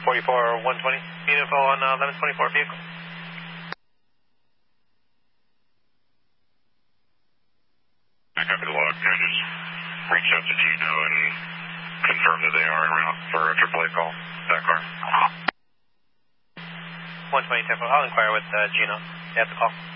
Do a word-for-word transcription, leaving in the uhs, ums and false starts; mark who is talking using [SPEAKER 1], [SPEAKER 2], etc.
[SPEAKER 1] forty-four one twenty. Info on uh, eleven twenty-four vehicle.
[SPEAKER 2] I copy the log. Can I just reach out to Gino and confirm that they are en route for a triple A call? That car.
[SPEAKER 1] one twenty Tempo. I'll inquire with uh, Gino. They have to call.